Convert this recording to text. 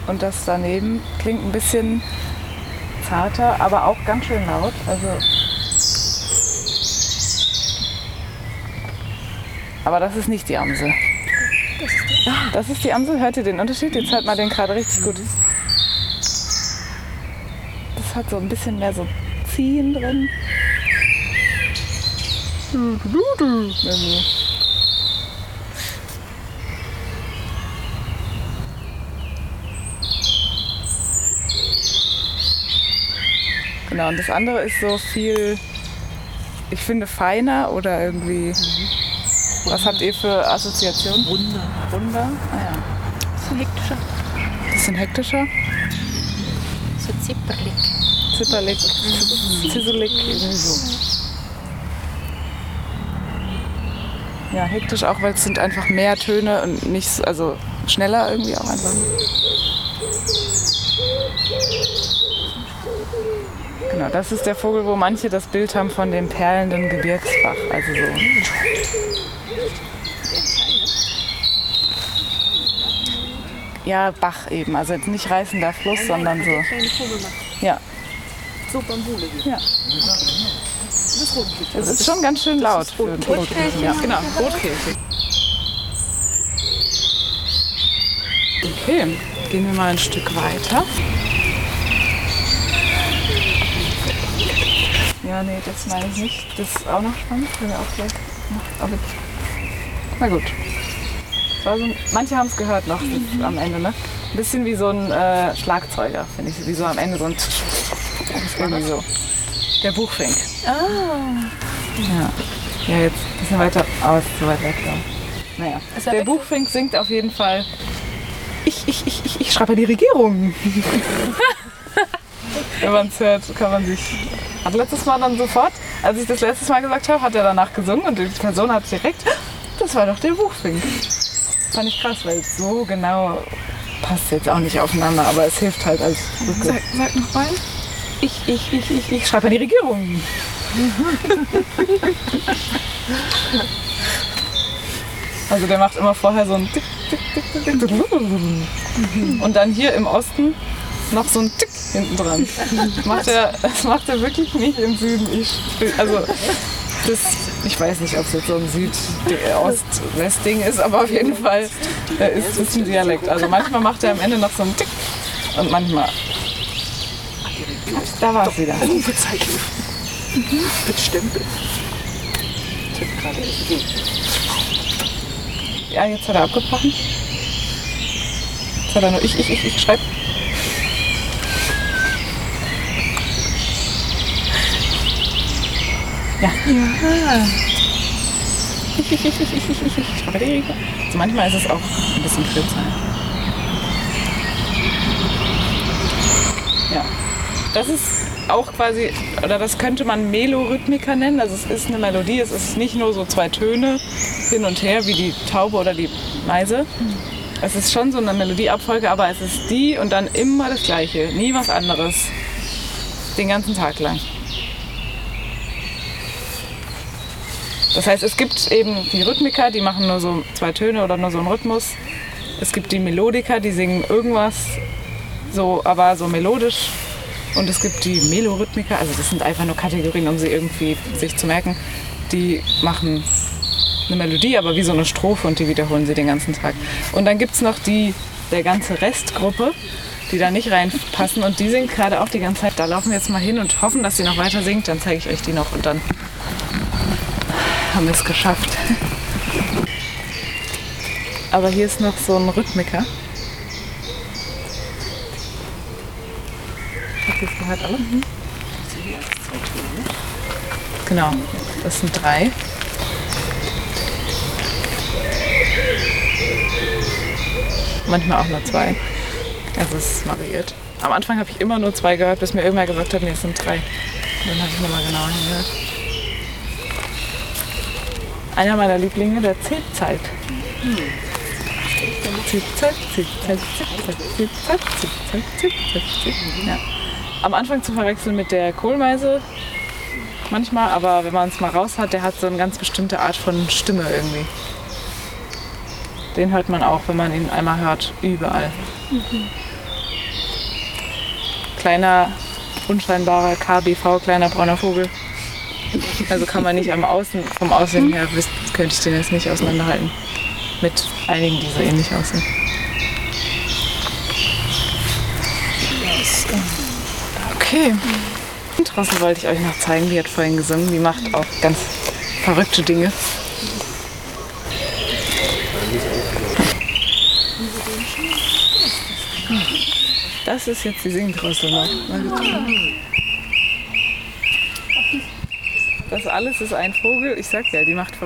Und das daneben klingt ein bisschen zarter, aber auch ganz schön laut. Also aber das ist nicht die Amsel. Das ist die Amsel. Hört ihr den Unterschied? Jetzt hört man den gerade richtig gut. Das hat so ein bisschen mehr so Ziehen drin. Irgendwie. Genau, und das andere ist so viel, ich finde, feiner oder irgendwie. Was habt ihr für Assoziationen? Runder? Ah ja. So hektischer. Bisschen hektischer? So zipperlig. Zipperlig, zisselig, irgendwie so. Ja, hektisch auch, weil es sind einfach mehr Töne und nicht, also schneller irgendwie auch einfach. Genau, das ist der Vogel, wo manche das Bild haben von dem perlenden Gebirgsbach. Also so. Ja, Bach eben. Also jetzt nicht reißender Fluss, sondern so. Ja. So Bambule. Ja. Es ist schon ganz schön laut für einen Vogel. Ja, genau, Rotkehlchen. Okay, gehen wir mal ein Stück weiter. Ja, nee, das meine ich nicht. Das ist auch noch spannend. Können wir auch gleich noch. Aber na gut. Das war so, manche haben es gehört noch am Ende, ne? Ein bisschen wie so ein Schlagzeuger, finde ich. Wie so am Ende so ein. Das ist irgendwie so. Der Buchfink. Ah. Ja. Ja, jetzt ein bisschen weiter. Aber es ist zu weit weg da. Naja. Der Buchfink singt auf jeden Fall. Ich schreibe an die Regierung. Wenn man es hört, kann man sich. Hat letztes Mal dann sofort, als ich das letztes Mal gesagt habe, hat er danach gesungen und die Person hat direkt, das war doch der Buchfink. Fand ich krass, weil so genau passt jetzt auch nicht aufeinander, aber es hilft halt als Brücke. Sag noch mal. Ich schreibe an die Regierung. Also der macht immer vorher so ein Tick, Tick, Tick, Tick, Tick, und dann hier im Osten noch so ein Tick hinten dran. Das macht er wirklich nicht im Süden. Ich weiß nicht, ob es jetzt so ein Süd-Ost-West-Ding ist, aber auf jeden Fall ist es ein Dialekt. Also manchmal macht er am Ende noch so einen Tick und manchmal. Da war es wieder. Rufezeichen. Mit Stempel. Ja, jetzt hat er abgebrochen. Jetzt hat er nur ich schreibe. Ja. Also manchmal ist es auch ein bisschen kürzer. Ja. Das ist auch quasi, oder das könnte man Melorhythmika nennen. Also es ist eine Melodie, es ist nicht nur so zwei Töne hin und her wie die Taube oder die Meise. Es ist schon so eine Melodieabfolge, aber es ist die und dann immer das Gleiche, nie was anderes. Den ganzen Tag lang. Das heißt, es gibt eben die Rhythmiker, die machen nur so zwei Töne oder nur so einen Rhythmus. Es gibt die Melodiker, die singen irgendwas, so, aber so melodisch. Und es gibt die Melorhythmiker, also das sind einfach nur Kategorien, um sie irgendwie sich zu merken. Die machen eine Melodie, aber wie so eine Strophe und die wiederholen sie den ganzen Tag. Und dann gibt es noch der ganze Restgruppe, die da nicht reinpassen und die singt gerade auch die ganze Zeit. Da laufen wir jetzt mal hin und hoffen, dass sie noch weiter singt, dann zeige ich euch die noch und dann haben wir es geschafft. Aber hier ist noch so ein Rhythmiker. Habt ihr es gehört alle? Mhm. Genau, das sind 3. Manchmal auch nur 2. Also es ist variiert. Am Anfang habe ich immer nur 2 gehört, bis mir irgendwer gesagt hat, nee, es sind 3. Und dann habe ich nochmal genauer hingehört. Einer meiner Lieblinge, der Zipzalp. Zipzalp, Zipzalp, Zipzalp, Zipzalp, Zipzalp, Zipzalp, Zipzalp. Ja. Am Anfang zu verwechseln mit der Kohlmeise manchmal, aber wenn man es mal raus hat, der hat so eine ganz bestimmte Art von Stimme irgendwie. Den hört man auch, wenn man ihn einmal hört, überall. kleiner, unscheinbarer KBV, kleiner brauner Vogel. Also kann man nicht vom Aussehen her, könnte ich den jetzt nicht auseinanderhalten. Mit einigen, die so ähnlich aussehen. Okay. Drossel wollte ich euch noch zeigen, die hat vorhin gesungen. Die macht auch ganz verrückte Dinge. Das ist jetzt die Singdrossel noch. Das alles ist ein Vogel. Ich sag ja, die macht